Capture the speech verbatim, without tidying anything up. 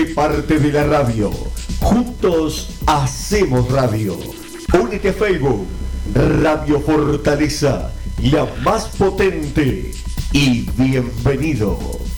Sé parte de la radio. Juntos hacemos radio. Únete a Facebook. Radio Fortaleza, la más potente. Y bienvenido.